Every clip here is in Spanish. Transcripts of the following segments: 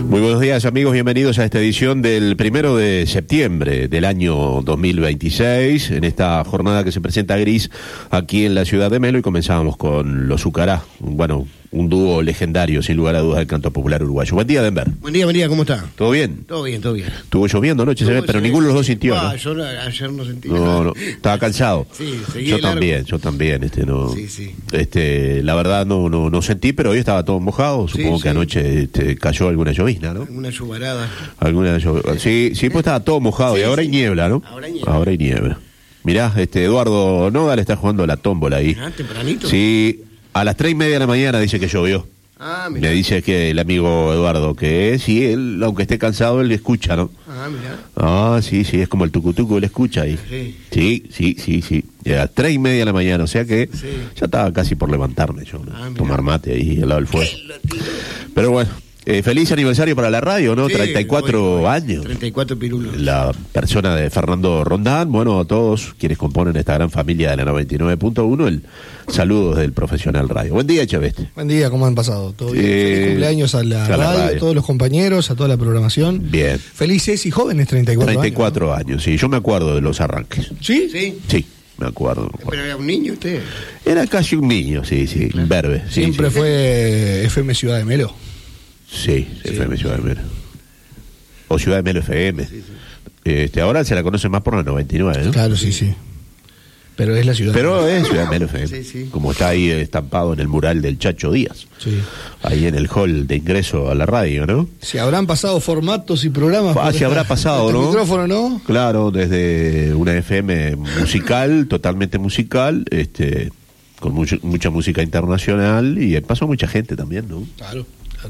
Muy buenos días, amigos, bienvenidos a esta edición del 1 de septiembre del año 2026, en esta jornada que se presenta gris aquí en la ciudad de Melo, y comenzábamos con Los Zucará, bueno, un dúo legendario, sin lugar a dudas, del canto popular uruguayo. Buen día, Denver. Buen día, ¿cómo está? ¿Todo bien? Todo bien. Estuvo lloviendo anoche, se ve, pero ninguno de los dos sintió, ¿no? Yo ayer no sentí nada. No, estaba cansado. Sí, yo también, no. Sí. La verdad no sentí, pero hoy estaba todo mojado. Supongo que anoche cayó alguna llovizna, ¿no? Alguna chubarada. Sí, pues estaba todo mojado y ahora hay niebla, ¿no? Ahora hay niebla. Mirá, Eduardo Noda le está jugando la tómbola ahí. Tempranito. Sí, a las 3:30 de la mañana dice que llovió. Mirá. Me dice que el amigo Eduardo que es, y él, aunque esté cansado, él escucha, ¿no? Mirá. Sí, es como el tucutuco, él escucha ahí. Sí. Y a las 3:30 de la mañana, o sea que ya estaba casi por levantarme yo, ¿no? Tomar mate ahí al lado del fuego. Pero bueno, feliz aniversario para la radio, ¿no? Sí, 34 años. 34 pirulos. La persona de Fernando Rondán, bueno, a todos quienes componen esta gran familia de la 99.1, el saludo del Profesional Radio. Buen día, Echeveste. Buen día, ¿cómo han pasado? ¿Todo bien? Feliz cumpleaños a la radio, a todos los compañeros, a toda la programación. Bien. Felices y jóvenes, 34 años, sí. Yo me acuerdo de los arranques. ¿Sí? Sí, me acuerdo. ¿Pero era un niño usted? Era casi un niño, sí, claro. imberbe. Siempre fue FM Ciudad de Melo. Sí, FM Ciudad de Melo. O Ciudad de Melo FM. Sí. Ahora se la conoce más por la 99, ¿no? Claro, sí. Pero es la ciudad. Pero es Ciudad de Melo FM. Sí. Como está ahí estampado en el mural del Chacho Díaz. Sí. Ahí en el hall de ingreso a la radio, ¿no? Si habrán pasado formatos y programas. Si habrá pasado, ¿no? Micrófono, ¿no? Claro, desde una FM musical, totalmente musical, con mucha música internacional, y pasó mucha gente también, ¿no? Claro.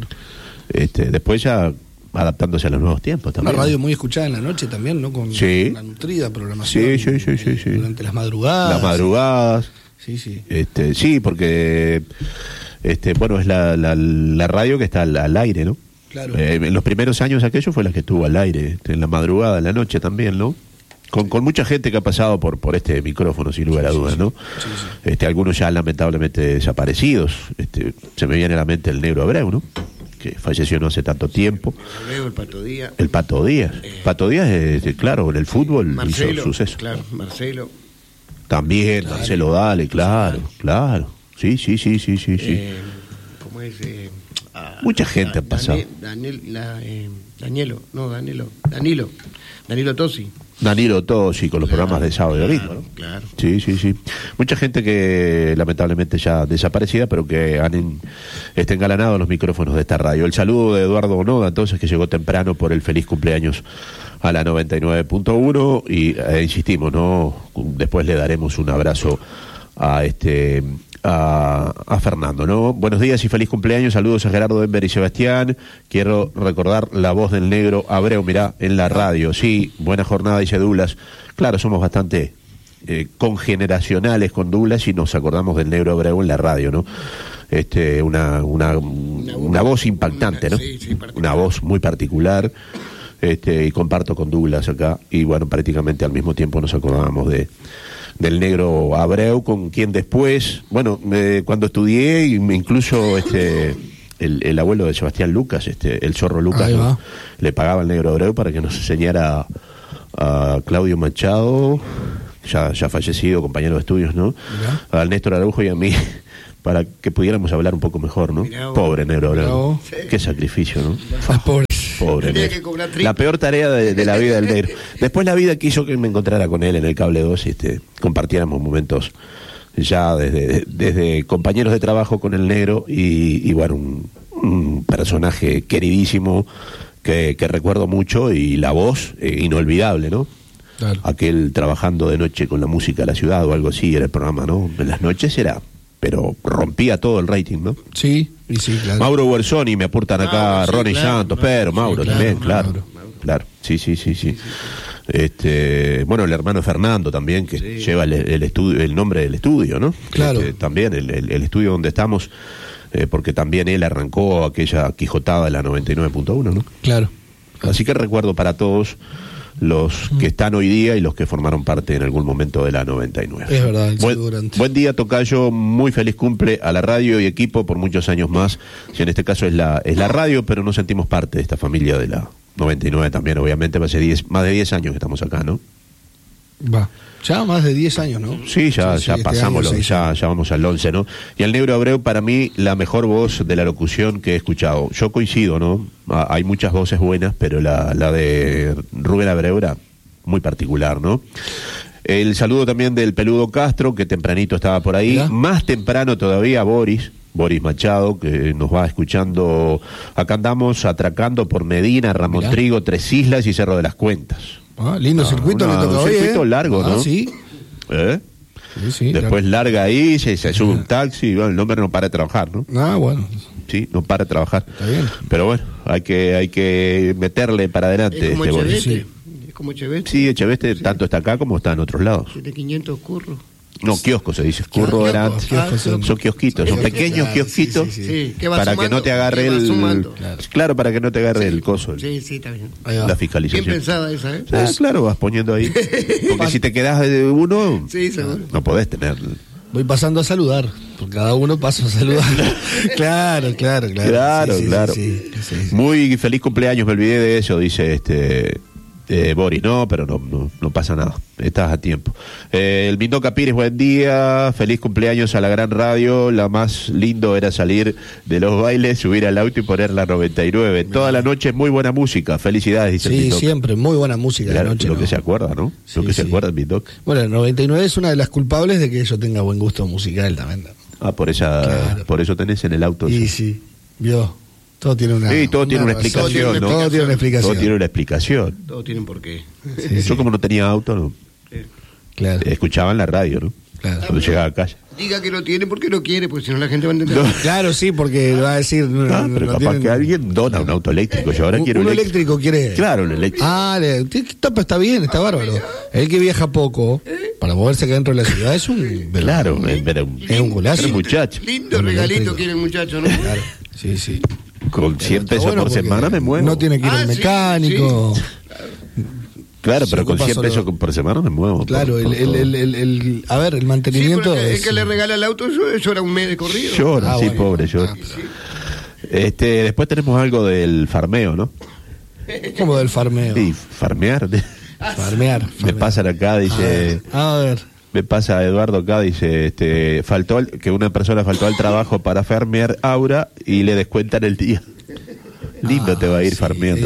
Después ya adaptándose a los nuevos tiempos también. Una radio muy escuchada en la noche también, ¿no? Con una nutrida programación. Sí. Durante las madrugadas. Las madrugadas. Sí. Sí, porque bueno, es la radio que está al aire, ¿no? Claro. En los primeros años aquello fue la que estuvo al aire, en la madrugada, en la noche también, ¿no? Con mucha gente que ha pasado por este micrófono, sin lugar a dudas, ¿no? Sí. Algunos ya lamentablemente desaparecidos. Se me viene a la mente el Negro Abreu, ¿no? Que falleció no hace tanto tiempo. El Pato Díaz. El Pato Díaz. Pato Díaz, claro, en el fútbol Marcelo, hizo suceso. Claro, Marcelo. También, Dale. Marcelo Dale, claro. Sí. ¿Cómo es? Mucha gente ha pasado. Danilo Tosi. Danilo Tosi, con los programas de sábado y domingo, ¿no? Claro. Sí. Mucha gente que lamentablemente ya desaparecida, pero que han engalanado los micrófonos de esta radio. El saludo de Eduardo Noda, entonces, que llegó temprano por el feliz cumpleaños a la 99.1, y insistimos, ¿no? Después le daremos un abrazo a Fernando, ¿no? Buenos días y feliz cumpleaños, saludos a Gerardo, Denver y Sebastián. Quiero recordar la voz del Negro Abreu, mirá, en la radio. Sí, buena jornada, dice Douglas. Claro, somos bastante congeneracionales con Douglas y nos acordamos del Negro Abreu en la radio, ¿no? Una voz impactante, ¿no? Sí, una voz muy particular. Y comparto con Douglas acá, y bueno, prácticamente al mismo tiempo nos acordábamos del Negro Abreu, con quien después, bueno, cuando estudié, incluso el abuelo de Sebastián Lucas, el Zorro Lucas, ¿no? Le pagaba al Negro Abreu para que nos enseñara a Claudio Machado, ya fallecido, compañero de estudios, ¿no? Mirá. Al Néstor Araujo y a mí, para que pudiéramos hablar un poco mejor, ¿no? Pobre Negro Abreu. Qué sacrificio, ¿no? Pobre Negro. La peor tarea de la vida del Negro. Después la vida quiso que me encontrara con él en el Cable 2 y compartiéramos momentos ya desde compañeros de trabajo con el Negro, y bueno, un personaje queridísimo que recuerdo mucho, y la voz inolvidable, ¿no? Claro. Aquel trabajando de noche con la música de la ciudad o algo así era el programa, ¿no? En las noches pero rompía todo el rating, ¿no? Sí, claro. Mauro Guerzoni, me aportan acá, Ronnie Santos, pero Mauro también, claro. Sí. Bueno, el hermano Fernando también, que lleva el nombre del estudio, ¿no? Claro. También el estudio donde estamos, porque también él arrancó aquella quijotada de la 99.1, ¿no? Claro. Así que recuerdo para todos los que están hoy día y los que formaron parte en algún momento de la 99. Es verdad, buen día, tocayo, muy feliz cumple a la radio y equipo por muchos años más. Si en este caso es la radio, pero nos sentimos parte de esta familia de la 99 también, obviamente, más de 10 años que estamos acá, ¿no? Va. Ya más de 10 años, ¿no? Sí, ya pasamos, ya vamos al 11, ¿no? Y el Negro Abreu, para mí, la mejor voz de la locución que he escuchado. Yo coincido, ¿no? Hay muchas voces buenas, pero la de Rubén Abreu era muy particular, ¿no? El saludo también del Peludo Castro, que tempranito estaba por ahí. ¿Ya? Más temprano todavía, Boris Machado, que nos va escuchando. Acá andamos atracando por Medina, Ramón Trigo, Tres Islas y Cerro de las Cuentas. Lindo circuito que toca hoy, circuito largo, ¿no? Sí. Sí, después larga ahí, se sube un taxi, y bueno, el hombre no para de trabajar, ¿no? Bueno. Sí, no para de trabajar. Está bien. Pero bueno, hay que meterle para adelante. Es como Echeveste. Es como Echeveste. Sí, Echeveste tanto está acá como está en otros lados. 7.500 curros. No, kiosco se dice. Curro era antes. Son kiosquitos, son pequeños kiosquitos para que no te agarre el... Claro, para que no te agarre el coso. Sí, está bien. La fiscalización. Bien pensada esa, ¿eh? Claro, vas poniendo ahí. Porque si te quedas de uno, no podés tener... Voy pasando a saludar. Por cada uno paso a saludar. Claro. Sí. Muy feliz cumpleaños, me olvidé de eso, dice Boris. No, pero no pasa nada. Estás a tiempo. El Mindoca Pires, buen día. Feliz cumpleaños a la gran radio. La más lindo era salir de los bailes, subir al auto y poner la 99. Toda la noche muy buena música. Felicidades, dice el Mindoca. Sí, siempre. Muy buena música de noche. Lo que se acuerda, ¿no? Lo que se acuerda el Mindoca. Bueno, el 99 es una de las culpables de que yo tenga buen gusto musical también. Por eso tenés en el auto. Sí. Vio. Todo tiene una explicación, ¿no? Todo tiene una explicación. Todo tiene una explicación. Todo tiene un porqué. Yo como no tenía auto, no. Claro. Escuchaba en la radio, ¿no? Claro. Cuando llegaba a casa. Diga que lo tiene porque lo quiere, porque si no la gente va a entender. Claro, sí, porque va a decir... pero capaz que alguien dona un auto eléctrico. Yo ahora quiero un eléctrico quiere... Claro, un eléctrico. Está bien, está bárbaro. El que viaja poco, para moverse acá dentro de la ciudad, es un... Claro, es un golazo. Es un muchacho. Lindo regalito quiere el muchacho, ¿no? Claro, sí. Con 100 pesos por semana me muevo. No tiene que ir al mecánico. Sí. Claro, pero con 100 pesos por semana me muevo. Claro, el mantenimiento... el que le regala el auto llora un mes de corrido. Llora, pobre, llora. Después tenemos algo del farmeo, ¿no? ¿Cómo del farmeo? Sí, farmear. Farmear. Me pasan acá, dice... A ver. Me pasa Eduardo acá, dice, que una persona faltó al trabajo para farmear Aura y le descuentan el día. Lindo te va a ir farmeando.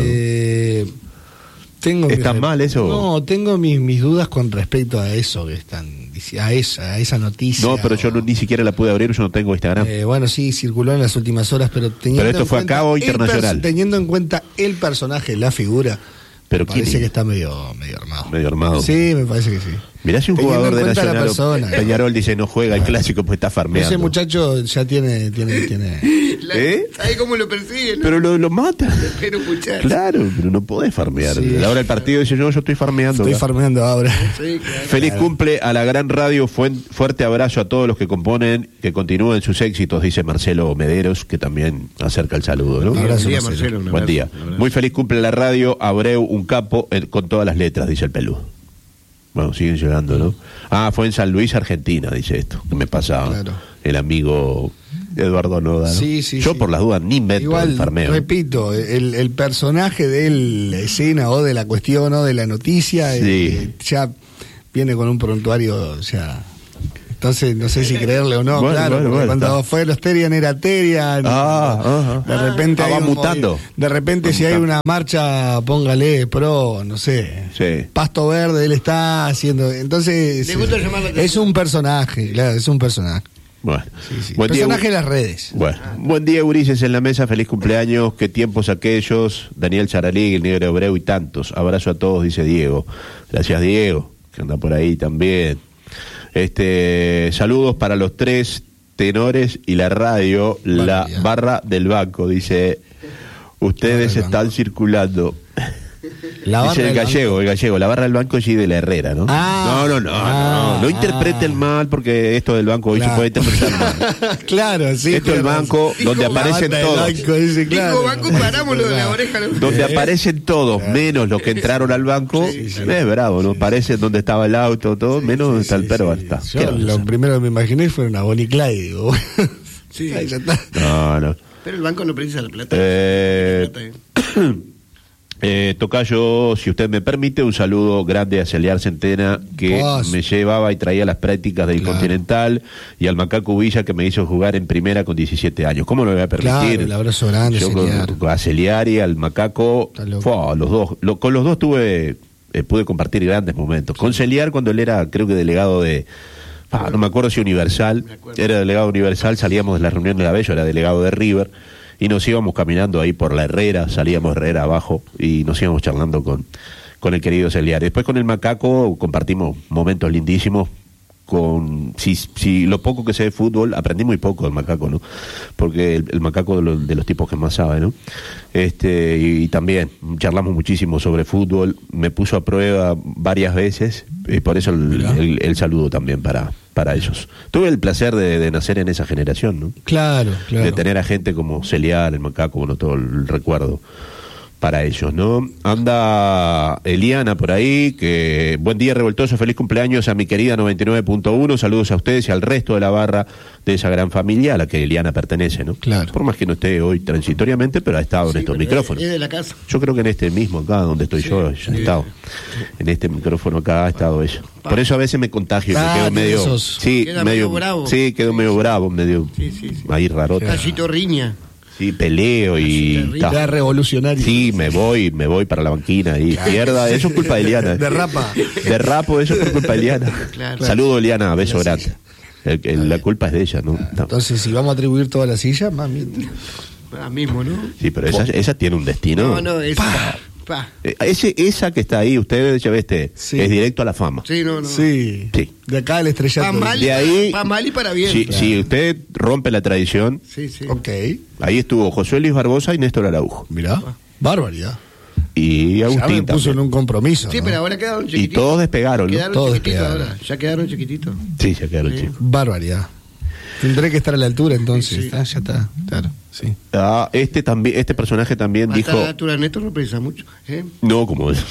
¿Está mal eso? No, tengo mis dudas con respecto a eso que a esa noticia. No, pero yo ni siquiera la pude abrir, yo no tengo Instagram. Bueno, sí, circuló en las últimas horas, pero esto fue acá o internacional. Teniendo en cuenta el personaje, la figura, pero me parece que está medio armado. Medio armado. Sí, me parece que sí. Mirá si un jugador de Nacional Peñarol dice no juega el clásico pues está farmeando. Ese muchacho ya tiene. ¿Sabes cómo lo persiguen? Pero lo mata. Pero muchacho. Claro, pero no podés farmear. Sí. A la hora del partido dice yo estoy farmeando. Estoy farmeando ahora. Sí, claro. Feliz cumple a la gran radio. Fuerte abrazo a todos los que componen, que continúen sus éxitos, dice Marcelo Mederos, que también acerca el saludo, ¿no? Un abrazo, Buen día, Marcelo. Buen día. Muy feliz cumple a la radio. Abreu, un capo con todas las letras, dice el Peludo. Bueno, siguen llegando, ¿no? Fue en San Luis, Argentina, dice esto, que me pasaba. Claro. El amigo Eduardo Noda, ¿no? Sí. Yo por las dudas ni meto el farmeo. Repito, el personaje de la escena o de la cuestión o de la noticia ya viene con un prontuario, o sea... Entonces, no sé si creerle o no, cuando fue los Terian era Terian. De repente va mutando. De repente si hay una marcha, póngale pro, no sé. Sí. Pasto Verde, él está haciendo. Entonces, le gusta llamar la atención. es un personaje, claro, es un personaje. Bueno, Buen personaje de las redes. Bueno, buen día, Ulises en la mesa, feliz cumpleaños, qué tiempos aquellos, Daniel Charalí, el Negro Abreu y tantos. Abrazo a todos, dice Diego. Gracias, Diego, que anda por ahí también. Saludos para los 3 tenores y la radio, la barra del banco, dice, ustedes están circulando. La barra Dice el gallego, la barra del banco es de la Herrera, ¿no? No interprete el mal, porque esto del banco hoy se puede interpretar mal. Claro, sí. Esto del banco, donde aparecen todos. Dijo banco, paramos lo de la oreja. Donde aparecen todos, menos los que entraron al banco. Es bravo, ¿no? Aparecen donde estaba el auto, todo, menos donde está el perro. Yo lo primero que me imaginé fue una Bonnie Clyde, digo. Sí. Ahí ya está. No. Pero el banco no precisa la plata. Tocayo, si usted me permite, un saludo grande a Celiar Centena, que me llevaba y traía las prácticas del Continental, y al Macaco Villa, que me hizo jugar en primera con 17 años. ¿Cómo lo voy a permitir? Claro, el abrazo grande, Celiar. A Celiar y al Macaco, los dos. Con los dos pude compartir grandes momentos. Con Celiar, cuando él era, creo que delegado de... no me acuerdo si Universal, era delegado Universal, salíamos de la reunión de la Bello, era delegado de River, y nos íbamos caminando ahí por la Herrera, salíamos Herrera abajo y nos íbamos charlando con el querido Celiar. Después con el Macaco compartimos momentos lindísimos. Si lo poco que sé de fútbol, aprendí muy poco del Macaco, ¿no? Porque el Macaco de los tipos que más sabe, ¿no? Y también charlamos muchísimo sobre fútbol, me puso a prueba varias veces, y por eso el saludo también para ellos. Tuve el placer de nacer en esa generación, ¿no? Claro. De tener a gente como Celiar, el Macaco, bueno, todo el recuerdo para ellos, ¿no? Anda Eliana por ahí, que buen día revoltoso, feliz cumpleaños a mi querida 99.1, saludos a ustedes y al resto de la barra de esa gran familia a la que Eliana pertenece, ¿no? Claro. Por más que no esté hoy transitoriamente, pero ha estado en estos micrófonos. Es de la casa. Yo creo que en este mismo acá, donde estoy yo, ya he estado. En este micrófono acá ha estado ella. Por eso a veces me contagio, me quedo medio... Queda medio bravo. Sí, quedo medio bravo, medio ahí rarota. Cachito riña. Sí, peleo y... Está revolucionario. Sí, me voy para la banquina y pierda. Eso es culpa de Eliana. Derrapo, eso es por culpa de Eliana. Claro. Saludo, Eliana, beso grande. La culpa es de ella, ¿no? Entonces, si vamos a atribuir toda la silla, mami. Ahora mismo, ¿no? Sí, pero esa tiene un destino. No, esa... Esa que está ahí, ustedes ya ves, es directo a la fama. Sí, no. Sí. De acá el estrellato. Para mal y para bien. Sí, claro. Si usted rompe la tradición. Sí. Ok. Ahí estuvo José Luis Barbosa y Néstor Araujo. Mirá, barbaridad. Y Agustín ya me puso también. En un compromiso. Sí, ¿no? Pero ahora quedaron chiquititos. Y todos despegaron, ¿no? Todos despegaron. Ahora. Ya quedaron chiquititos. Sí, ya quedaron chicos. Barbaridad. Tendré que estar a la altura entonces. Ya está, claro. Sí. Este personaje también dijo... A la altura de Néstor no precisa mucho. No, como eso.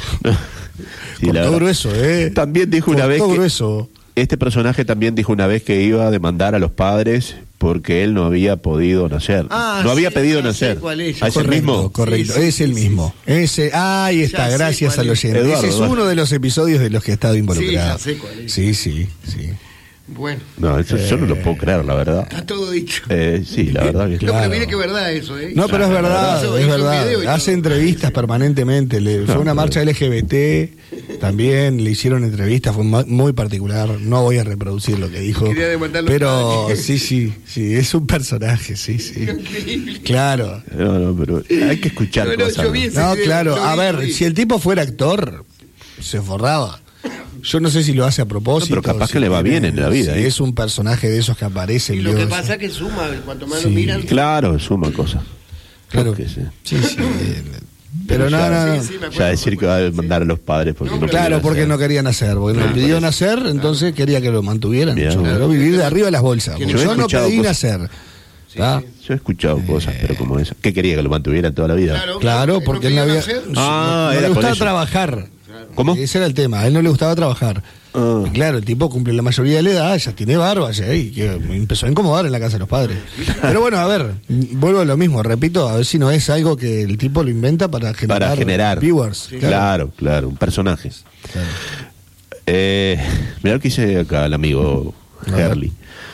Sí, todo grueso, También dijo una vez que... grueso. Este personaje también dijo una vez que iba a demandar a los padres porque él no había podido nacer. No había pedido nacer. ¿Es el mismo? Correcto, es el mismo. Ahí está, gracias al oyente. Ese es uno de los episodios de los que he estado involucrado. Sí, ya sé cuál es. Sí. Bueno. No, eso yo no lo puedo creer, la verdad. Está todo dicho. Sí, la verdad que claro. No, pero mire que es verdad eso, ¿eh? No, pero es verdad, Hace entrevistas permanentemente. Fue una marcha LGBT, también le hicieron entrevistas, fue muy particular. No voy a reproducir lo que dijo. Pero sí, es un personaje, sí. Increíble. Claro. No, pero hay que escuchar cosas. No, claro, a ver, si el tipo fuera actor, se forraba. Yo no sé si lo hace a propósito. No, pero capaz que le va bien en la vida. Es un personaje de esos que aparece. Y lo que pasa es que suma, cuanto más lo miran. Claro, suma cosas. Claro que sí. Pero no. Ya decir que va a mandar a los padres porque no claro, porque no querían hacer. Porque no pidió nacer, entonces quería que lo mantuvieran. Yo vivir de arriba de las bolsas. Yo no pedí nacer. Yo he escuchado cosas, pero como esa. ¿Qué quería que lo mantuvieran toda la vida? Claro, porque él no había. No le gustaba trabajar. ¿Cómo? Ese era el tema, a él no le gustaba trabajar. Y claro, el tipo cumple la mayoría de la edad, ya tiene barba, y que empezó a incomodar en la casa de los padres. Pero bueno, a ver, vuelvo a lo mismo, repito, a ver si no es algo que el tipo lo inventa para generar viewers. Claro, un personaje. Claro. Mirá lo que dice acá el amigo Herley.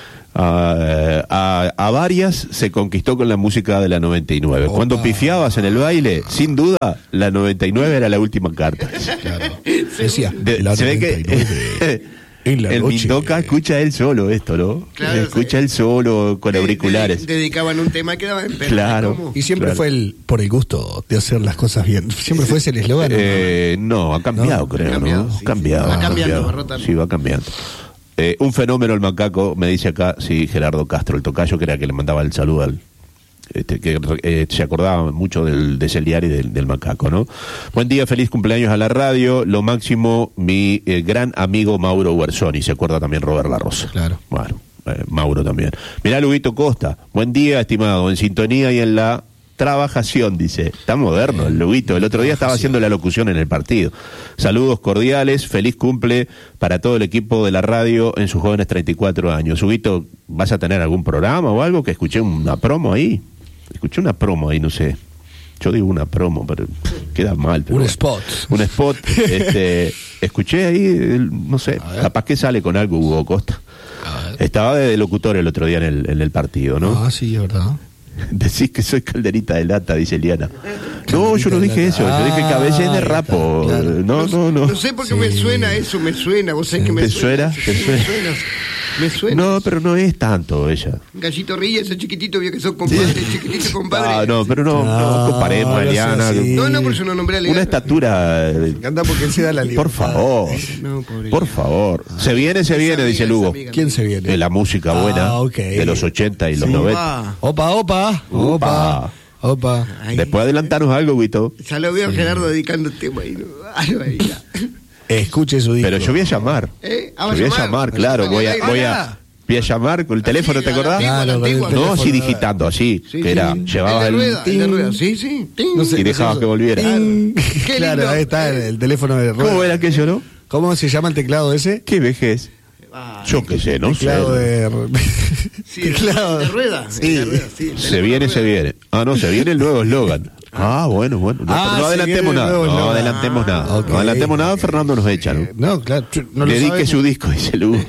A varias se conquistó con la música de la 99. Opa. Cuando pifiabas en el baile, sin duda, la 99 era la última carta. Claro. Decía, se ve que el Mindoca escucha él solo esto, ¿no? Claro, escucha él solo con auriculares. Dedicaban un tema que quedaba en pena. Claro. Y siempre fue por el gusto de hacer las cosas bien. Siempre fue ese el eslogan. No, ha cambiado, creo. Ha cambiado. Sí, va cambiando. Un fenómeno el Macaco, me dice acá, sí, Gerardo Castro, el tocayo, que era que le mandaba el saludo que se acordaba mucho de ese diario y del macaco, ¿no? Buen día, feliz cumpleaños a la radio, lo máximo, mi gran amigo Mauro Guerzoni, se acuerda también Robert La Rosa. Claro. Bueno, Mauro también. Mirá, Luguito Costa, buen día, estimado, en sintonía y en la trabajación, dice. Está moderno el Luguito. El otro día estaba haciendo la locución en el partido. Saludos cordiales, feliz cumple para todo el equipo de la radio en sus jóvenes 34 años. Luguito, ¿vas a tener algún programa o algo? Que escuché una promo ahí. Escuché una promo ahí, no sé. Yo digo una promo, pero queda mal. Pero un bueno. spot. Un spot. Escuché ahí, no sé, capaz que sale con algo Hugo Costa. Estaba de locutor el otro día en el partido, ¿no? Ah, sí, es verdad. Decís que soy calderita de lata, dice Eliana. No, yo no dije eso, yo dije cabeza de rapo. Claro. No. No sé por qué me suena eso, me suena. ¿Vos sabés que me ¿Te suena? suena? Sí, ¿Te suena? Me suena. No, pero no es tanto ella. Gallito Ríos, ese chiquitito, vio que sos compadre, chiquitito compadre. No, pero no comparemos a Eliana. No, por eso no nombré a Eliana. Una estatura. Me encanta porque él se da la libertad. Por favor. No, pobre Por Eliana. favor. Se viene, Amiga, dice Lugo. amiga. ¿Quién se viene? De la música buena de los 80 y los 90. Opa. Ay, Después adelantarnos algo, Guito. ya lo veo a Gerardo dedicando tema ahí. Escuche su disco. Pero yo voy a llamar. ¿Ah, Yo voy a llamar, claro. Voy a llamar con el teléfono, ¿te acordás? Claro, con el No, teléfono. así digitando, así. Sí, que era, sí. llevabas el de rueda, el. el de rueda, sí. No sé, Y dejabas que volviera. Ting. Qué Claro, lindo. ahí está el teléfono de rueda. ¿Cómo era aquello, no? ¿Cómo se llama el teclado ese? ¿Qué vejez? Yo qué sé, no sé. Teclado de... Sí, teclado de rueda. Sí. De rueda, sí. Se viene. Ah, no, se viene el nuevo eslogan. Bueno. No, Ah, no se adelantemos viene el nada. nuevo No eslogan. adelantemos nada. ok. No adelantemos nada, Fernando nos echa, ¿no? No, claro. No lo Dedique sabemos. su disco, dice Lugo.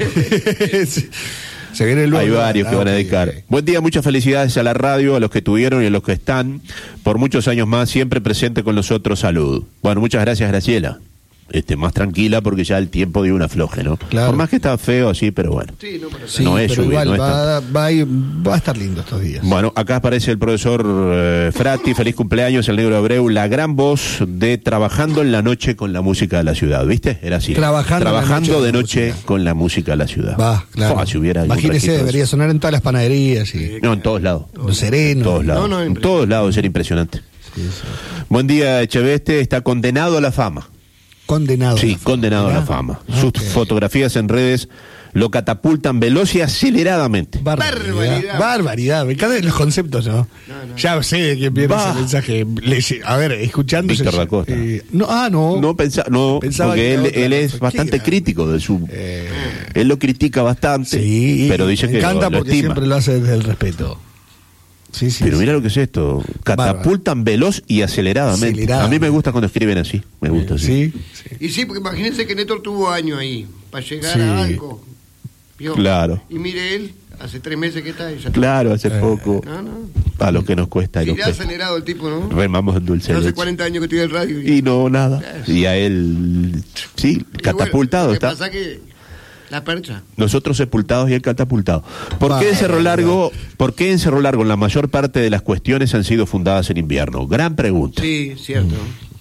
Se viene el nuevo. Hay varios que van a dedicar. Ok. Buen día, muchas felicidades a la radio, a los que estuvieron y a los que están. Por muchos años más, siempre presente con nosotros. Salud. Bueno, muchas gracias, Graciela. Más tranquila porque ya el tiempo dio un afloje, ¿no? Claro. Por más que está feo así, pero bueno. Sí, no, pero Sí, No es pero lluvia, igual no es va a estar lindo estos días. Bueno, acá aparece el profesor Frati, feliz cumpleaños, el Negro Abreu, la gran voz de Trabajando en la Noche con la música de la ciudad, ¿viste? Era así. Trabajando de en la noche música. con la música de la ciudad. Va, claro. Si hubiera algún Imagínese, registro de debería eso. sonar en todas las panaderías y No, en todos lados. Los Serenos. En todos lados. No, en todos lados, era impresionante. Buen día, Echeveste, está condenado a la fama. Condenado. Sí, condenado a la fama. Sus fotografías en redes lo catapultan veloz y aceleradamente. Barbaridad. Me encantan los conceptos, ¿no? Ya sé de quién viene ese mensaje. A ver, escuchándose. Víctor da Costa. No. Pensaba Pensaba porque que era él otra es cosa. bastante ¿Qué? crítico de su... Él lo critica bastante, Sí, pero dice me que encanta lo porque estima. siempre lo hace desde el respeto. Sí. Pero mira lo que es esto. Catapultan veloz y aceleradamente. A mí me gusta cuando escriben así. Me gusta así. Sí. Y sí, porque imagínense que Néstor tuvo años ahí para llegar Sí. a algo. ¿Vio? Claro. Y mire él, hace 3 meses que está. Y ya Claro, hace poco. No. A lo que nos cuesta. y Sí, nos le ha cuesta. acelerado el tipo, ¿no? Remamos en dulce Yo hace leche. 40 años que estoy en el radio. Y no, nada. Y a él, sí, catapultado Bueno, está. lo que pasa que la percha. Nosotros sepultados y él catapultado. ¿Por qué en Cerro Largo la mayor parte de las cuestiones han sido fundadas en invierno? Gran pregunta. Sí, cierto.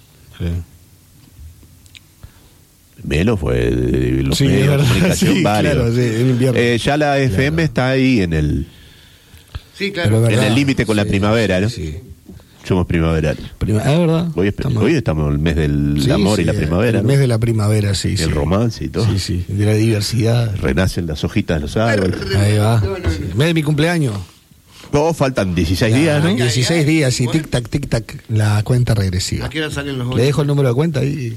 Melo fue de los Sí, medios es de verdad. comunicación Sí, varios. claro, sí, en invierno. Ya la FM está ahí en el Sí, claro. Pero en el límite con la primavera, ¿no? Sí. Somos primaverales. Es verdad. Hoy estamos en el mes del Sí, amor y sí, la primavera, El ¿no? mes de la primavera, sí. El romance y todo. Sí, de la diversidad. Renacen las hojitas de los árboles. Ahí va. No. Mes de mi cumpleaños. Faltan 16 días, ¿no? 16 días y tic-tac, la cuenta regresiva. ¿A qué hora salen los Le dejo el número de cuenta ahí.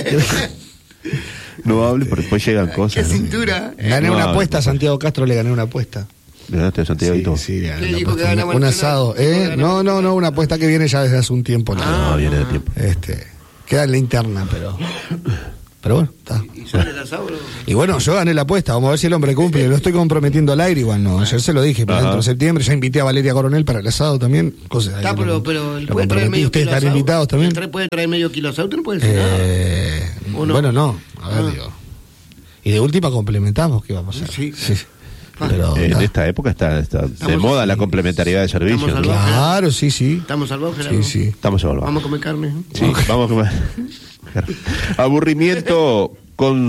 No hable porque después llegan ¿Qué cosas. ¿no? cintura? Gané No, una no. apuesta a Santiago Castro, le gané una apuesta. ¿Ganaste Santiago y todo? Sí, le gané ¿Qué una dijo que apuesta. ganaba Un el asado. penal? No, una apuesta que viene ya desde hace un tiempo. No, viene de tiempo. Queda en la interna, pero bueno, está. ¿Y sale el asado? Y bueno, yo gané la apuesta, vamos a ver si el hombre cumple. Lo estoy comprometiendo al aire igual, no. Ayer se lo dije, pero Ajá. dentro de septiembre ya invité a Valeria Coronel para el asado también. Cosas ahí Está, que lo- pero él lo puede traer comprometí. medio Ustedes kilo están asado. invitados también. ¿Él puede traer medio kilo asado? ¿Usted no puede decir nada? ¿O no? Bueno, no. A ver, digo. Y de última complementamos, ¿qué vamos a hacer? Sí. Pero, En nada. esta época está de moda la complementariedad de servicios. Estamos ¿no? salvados. Claro, sí. ¿Estamos salvados, Gerardo? Sí. Estamos evaluados. Vamos a comer carne. Sí, vamos a comer. Aburrimiento,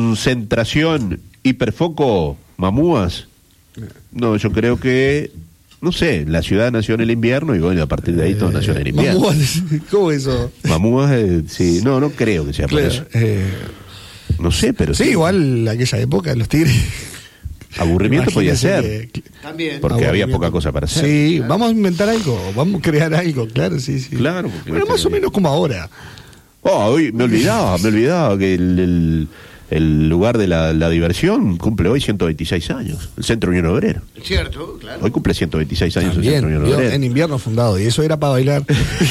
concentración, hiperfoco, mamúas. No, yo creo que no sé, la ciudad nació en el invierno y bueno, a partir de ahí todo nació en el invierno. ¿Cómo eso? Mamúas, sí, no creo que sea por eso. No sé, pero sí, igual aquella época, los tigres. Aburrimiento podía ser. También. Porque había poca cosa para hacer. Sí, claro. Vamos a inventar algo, vamos a crear algo, claro, sí. Claro. Pero más o menos como ahora. Hoy me olvidaba que el lugar de la diversión cumple hoy 126 años, el Centro Unión Obrera. Cierto, claro. Hoy cumple 126 años También, el Centro Unión Obrera. En invierno fundado, y eso era para bailar.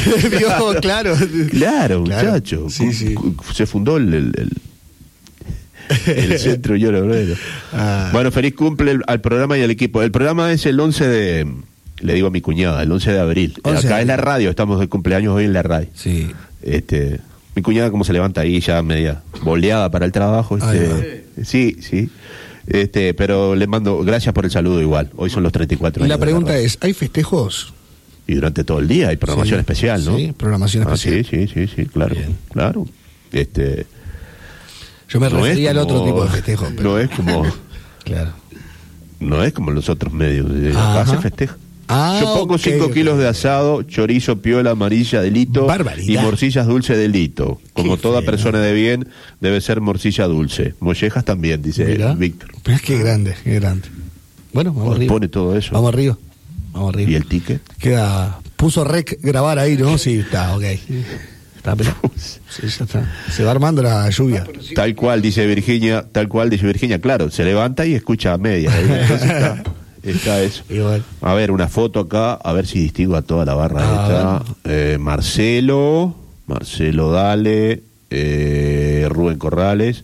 Claro, muchacho. Sí. Se fundó el Centro Unión Obrera. Bueno, feliz cumple al programa y al equipo. El programa es el 11 de... Le digo a mi cuñada, el 11 de abril. Acá es la radio, estamos de cumpleaños hoy en la radio. Sí. Mi cuñada como se levanta ahí ya media boleada para el trabajo. Sí. Pero le mando gracias por el saludo igual. Hoy son los 34 años. Y la pregunta es, ¿hay festejos? Y durante todo el día hay programación especial, ¿no? Sí, programación especial. Sí, claro. Bien. Claro. Yo me refería al otro tipo de festejo. Pero... No es como... Claro. No es como los otros medios. Acá se festeja. Yo pongo 5 kilos de asado, chorizo, piola, amarilla de Lito y morcillas dulce de Lito. Como toda persona de bien, debe ser morcilla dulce. Mollejas también, dice Víctor. Pero es que grande. Bueno, vamos arriba. Pone todo eso. Vamos arriba. ¿Y el ticket? Puso rec grabar ahí, ¿no? Sí, está, ok. Está, pero, sí, ya está. Se va armando la lluvia. Tal cual, dice Virginia. Claro, se levanta y escucha a medias. Entonces está eso. Igual. A ver, una foto acá, a ver si distingo a toda la barra esta. Marcelo Dale, Rubén Corrales,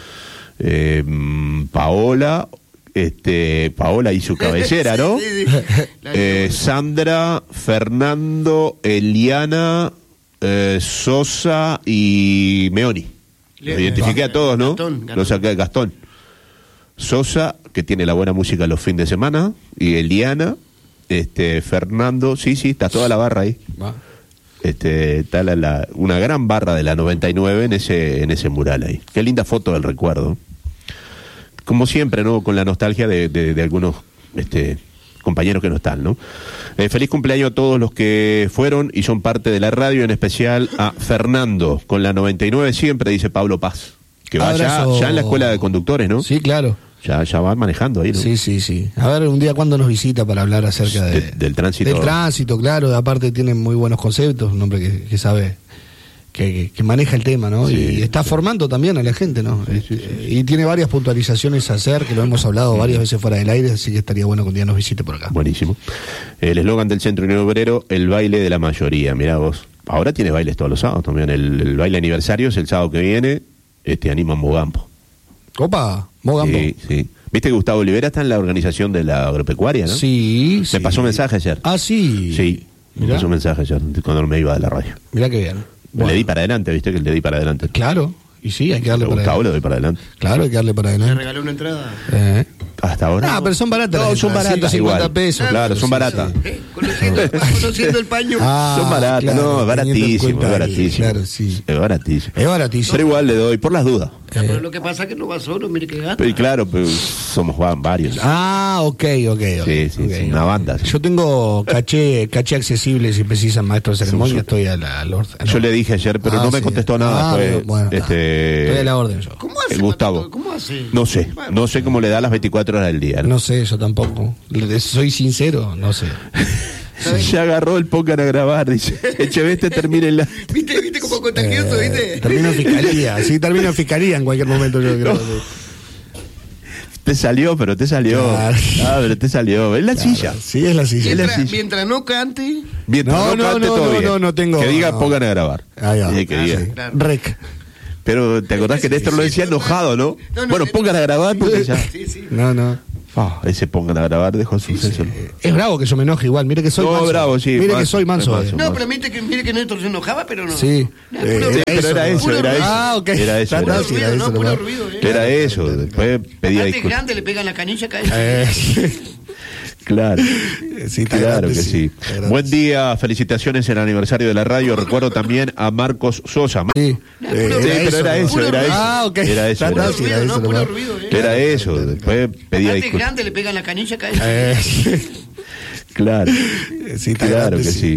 Paola y su cabecera, ¿no? Sandra, Fernando, Eliana, Sosa y Meoni. Los identifiqué a todos, ¿no? Gastón. Los saqué de Gastón. Sosa, que tiene la buena música los fines de semana, y Eliana, Fernando, sí, está toda la barra ahí. Está una gran barra de la 99 en ese mural ahí. Qué linda foto del recuerdo. Como siempre, ¿no? Con la nostalgia de algunos compañeros que no están, ¿no? Feliz cumpleaños a todos los que fueron y son parte de la radio, en especial a Fernando, con la 99 siempre, dice Pablo Paz. Que va ya en la escuela de conductores, ¿no? Sí, claro. Ya van manejando ahí, ¿no? Sí. A ver, un día cuándo nos visita para hablar acerca del tránsito. Del tránsito, claro. Aparte tiene muy buenos conceptos, un hombre que sabe, que maneja el tema, ¿no? Sí, y está formando también a la gente, ¿no? Sí. Y tiene varias puntualizaciones a hacer, que lo hemos hablado varias veces fuera del aire, así que estaría bueno que un día nos visite por acá. Buenísimo. El eslogan del Centro Unión Obrero, el baile de la mayoría. Mirá vos. Ahora tiene bailes todos los sábados también. El baile aniversario es el sábado que viene. Anima Mogambo. Opa, Mogambo. Sí. Viste que Gustavo Olivera está en la organización de la agropecuaria, ¿no? Sí. Me pasó un mensaje ayer. Ah, sí. Sí, me pasó un mensaje ayer cuando me iba de la radio. Mirá qué bien. Bueno. Le di para adelante, viste que le di para adelante. Claro, y sí, hay que darle para Gustavo adelante. le doy para adelante. Claro, hay que darle para ¿Le adelante. regaló una entrada? Hasta ahora. Pero son baratas. No, son baratas 150 igual. pesos. Claro, son baratas. Conociendo el paño. Son baratas, claro, no, es baratísimo, es baratísimo. Claro, sí. Es baratísimo. Es baratísimo. Pero igual le doy, por las dudas. Pero lo que pasa es que no va solo, mire que gasta. Pero claro, pues somos varios. Ok. Sí, una banda. Sí. Yo tengo caché accesible si precisan maestro de ceremonia, estoy a la orden. Yo le dije ayer, pero no me contestó nada. Bueno, estoy a la orden yo. ¿Cómo hace, Gustavo? ¿Cómo hace? No sé cómo le da las 24 horas del día. No sé, yo tampoco. Soy sincero, no sé. Ya agarró el pócar a grabar, dice. Echeveste termine la... ¿Viste cómo contagioso, viste? Termino en fiscalía, termino en fiscalía en cualquier momento, yo creo. Te salió. Claro. Pero te salió. Es la silla. Sí, es la silla. Mientras no cante. No tengo. Que diga pongan a grabar. Que diga. Sí. Claro. Rec. Pero te acordás que Néstor lo decía enojado, ¿no? Bueno, pongan a grabar porque ya. Sí. No. Ese pongan a grabar dejó su censo. Es bravo que yo me enoje igual, mire que soy manso. Bravo, sí. Mire que soy manso. No, pero mire que Néstor se enojaba, pero no. Sí. Pero era eso. Ok. Era eso. Puro ruido. Era eso. Después pedía disculpas. Grande le pegan la canilla, cae. Claro. Sí, claro que sí. Buen día, felicitaciones en el aniversario de la radio. Recuerdo también a Marcos Sosa. Sí, pero era eso. Ok. Era eso. Era eso. Después pedía disculpas. grande le pegan la canilla, cae. Claro, Sí, está claro grande, que sí.